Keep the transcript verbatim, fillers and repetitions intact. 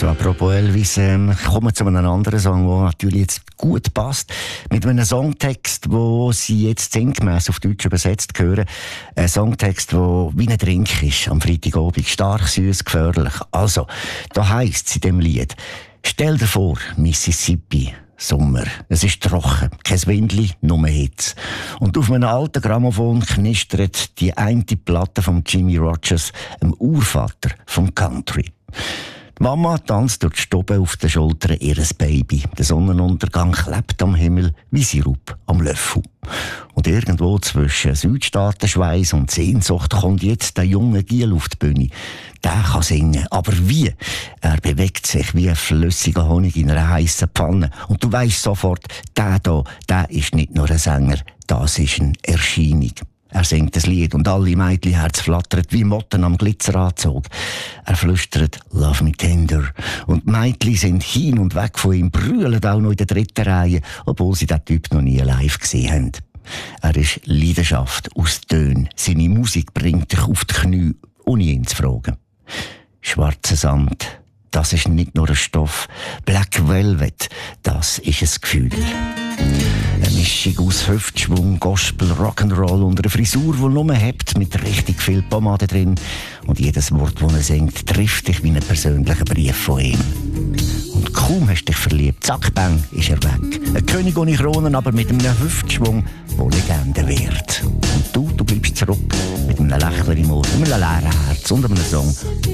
Schon apropos Elvis, ähm, kommen wir zu einem anderen Song, der natürlich jetzt gut passt. Mit einem Songtext, wo sie jetzt sinngemäss auf Deutsch übersetzt hören. Ein Songtext, der wie ein Drink ist am Freitagabend. Stark, süß, gefährlich. Also, da heisst es in dem Lied: Stell dir vor, Mississippi. Sommer. Es ist trocken, kein Windli, nur Hitze. Und auf einem alten Grammophon knistert die eine Platte von Jimmy Rogers, dem Urvater vom Country. Die Mama tanzt durch die Stube auf den Schultern ihres Baby. Der Sonnenuntergang klebt am Himmel wie Sirup am Löffel. Und irgendwo zwischen Südstaatenschweiß und Sehnsucht kommt jetzt der junge Giel auf die Bühne. Der kann singen, aber wie? Er bewegt sich wie ein flüssiger Honig in einer heissen Pfanne. Und du weisst sofort, der da, der ist nicht nur ein Sänger, das ist eine Erscheinung. Er singt das Lied und alle Mädchenherz flattert wie Motten am Glitzeranzug. Er flüstert «Love me tender» und die Mädchen sind hin und weg von ihm, brüllen auch noch in der dritten Reihe, obwohl sie den Typ noch nie live gesehen haben. Er ist Leidenschaft aus Tönen. Seine Musik bringt dich auf die Knie, ohne ihn zu fragen. Schwarzer Sand, das ist nicht nur ein Stoff. Black Velvet, das ist ein Gefühl. Eine Mischung aus Hüftschwung, Gospel, Rock'n'Roll und einer Frisur, die nur hebt, mit richtig viel Pomade drin. Und jedes Wort, das er singt, trifft dich wie ein persönlicher Brief von ihm. Und kaum hast du dich verliebt, zack, bang, ist er weg. Ein König ohne Kronen, aber mit einem Hüftschwung, der Legende wird. Und du, du bleibst zurück mit einem Lächeln im Ohr, einem leeren Herz und einem Song,